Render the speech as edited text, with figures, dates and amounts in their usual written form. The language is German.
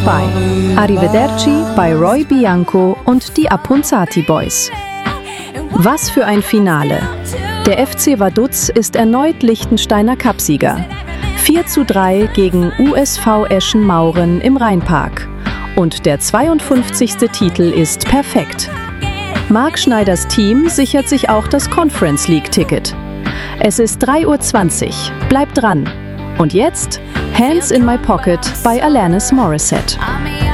vorbei. Arrivederci bei Roy Bianco und die Apunzati Boys. Was für ein Finale! Der FC Vaduz ist erneut Liechtensteiner Cupsieger. 4:3 gegen USV Eschen-Mauren im Rheinpark. Und der 52. Titel ist perfekt. Marc Schneiders Team sichert sich auch das Conference League-Ticket. Es ist 3:20 Uhr. Bleibt dran. Und jetzt Hands in My Pocket bei Alanis Morissette.